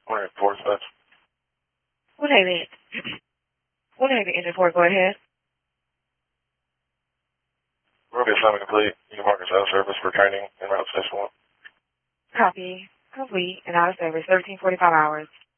104 such. What Navy? What Navy engine for? Go ahead. Ruby assignment complete. You can mark us out of service for training and route station 1. Copy. Complete and out of service. 13:45 hours.